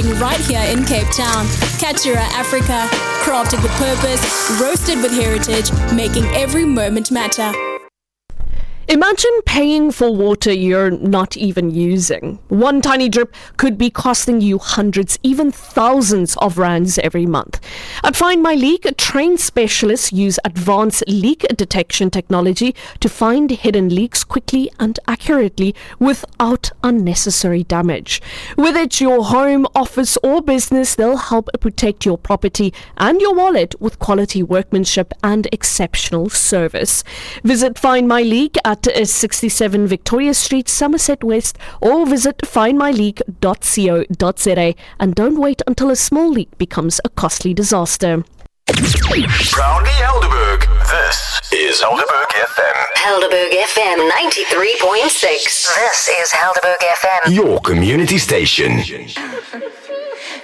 station right here in Cape Town. Katura Africa, crafted with purpose, roasted with heritage, making every moment matter. Imagine paying for water you're not even using. One tiny drip could be costing you hundreds, even thousands of rands every month. At Find My Leak, trained specialists use advanced leak detection technology to find hidden leaks quickly and accurately without unnecessary damage. Whether it's your home, office or business, they'll help protect your property and your wallet with quality workmanship and exceptional service. Visit Find My Leak at 67 Victoria Street, Somerset West, or visit findmyleak.co.za, and don't wait until a small leak becomes a costly disaster. Proudly Helderberg. This is Helderberg FM. Helderberg FM 93.6. This is Helderberg FM. Your community station.